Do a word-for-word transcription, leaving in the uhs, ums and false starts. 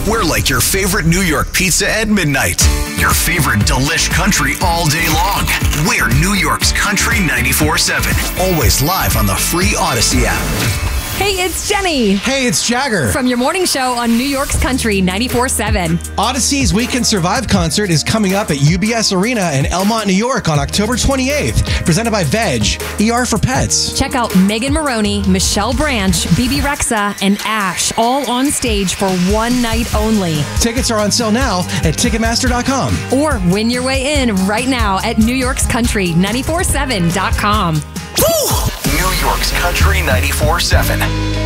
We're like your favorite New York pizza at midnight. Your favorite delish country all day long. We're New York's Country ninety-four seven. Always live on the free Odyssey app. Hey, it's Jenny. Hey, it's Jagger. From your morning show on New York's Country ninety-four seven. Odyssey's We Can Survive concert is coming up at U B S Arena in Elmont, New York on October twenty-eighth. Presented by Veg, E R for Pets. Check out Megan Maroney, Michelle Branch, Bebe Rexha, and Ash all on stage for one night only. Tickets are on sale now at Ticketmaster dot com. Or win your way in right now at New York's Country ninety-four seven dot com. New York's Country ninety-four seven.